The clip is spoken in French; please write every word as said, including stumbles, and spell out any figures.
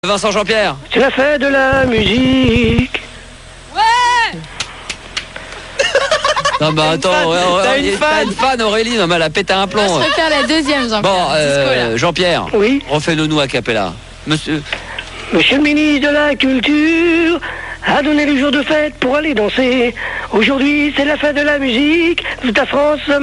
Vincent Jean-Pierre. C'est la fête de la musique. Ouais. Non bah attends, ouais, ouais, T'as une ouais, fan. t'as une fan Aurélie, non mais elle a pété un plomb. On va se refaire la deuxième, Jean-Pierre. Bon, euh, Disco, là. Jean-Pierre, Oui. refais-le nous à cappella. Monsieur, Monsieur le ministre de la Culture a donné le jour de fête pour aller danser. Aujourd'hui, c'est la fête de la musique. Toute la France